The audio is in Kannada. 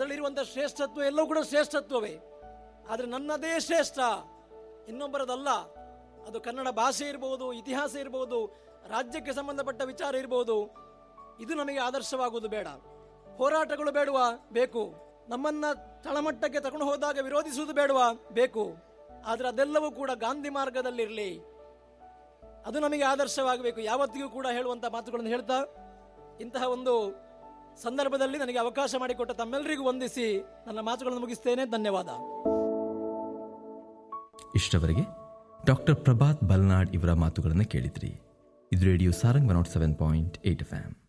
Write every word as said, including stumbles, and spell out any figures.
ಅದರಲ್ಲಿರುವಂಥ ಶ್ರೇಷ್ಠತ್ವ ಎಲ್ಲವೂ ಕೂಡ ಶ್ರೇಷ್ಠತ್ವವೇ. ಆದರೆ ನನ್ನದೇ ಶ್ರೇಷ್ಠ, ಇನ್ನೊಬ್ಬರದಲ್ಲ. ಅದು ಕನ್ನಡ ಭಾಷೆ ಇರ್ಬೋದು, ಇತಿಹಾಸ ಇರ್ಬೋದು, ರಾಜ್ಯಕ್ಕೆ ಸಂಬಂಧಪಟ್ಟ ವಿಚಾರ ಇರ್ಬೋದು. ಇದು ನಮಗೆ ಆದರ್ಶವಾಗುವುದು ಬೇಡ. ಹೋರಾಟಗಳು ಬೇಡವಾ? ಬೇಕು. ನಮ್ಮನ್ನ ತಳಮಟ್ಟಕ್ಕೆ ತಗೊಂಡು ಹೋದಾಗ ವಿರೋಧಿಸುವುದು ಬೇಡವಾ? ಬೇಕು. ಆದರೆ ಅದೆಲ್ಲವೂ ಕೂಡ ಗಾಂಧಿ ಮಾರ್ಗದಲ್ಲಿರಲಿ. ಅದು ನಮಗೆ ಆದರ್ಶವಾಗಬೇಕು. ಯಾವತ್ತಿಗೂ ಕೂಡ ಹೇಳುವಂಥ ಮಾತುಗಳನ್ನು ಹೇಳ್ತಾ ಇಂತಹ ಒಂದು ಸಂದರ್ಭದಲ್ಲಿ ನನಗೆ ಅವಕಾಶ ಮಾಡಿಕೊಟ್ಟ ತಮ್ಮೆಲ್ಲರಿಗೂ ವಂದಿಸಿ ನನ್ನ ಮಾತುಗಳನ್ನು ಮುಗಿಸ್ತೇನೆ. ಧನ್ಯವಾದ. ಇಷ್ಟವರೆಗೆ ಡಾಕ್ಟರ್ ಪ್ರಭಾತ್ ಬಲ್ನಾಡ್ ಇವರ ಮಾತುಗಳನ್ನು ಕೇಳಿದ್ರಿ. ಇದು radio Sarang one not seven point eight F M.